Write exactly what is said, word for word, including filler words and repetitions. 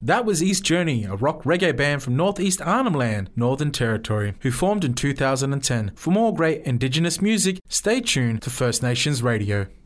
That was East Journey, a rock reggae band from Northeast Arnhem Land, Northern Territory, who formed in two thousand ten. For more great Indigenous music, stay tuned to First Nations Radio.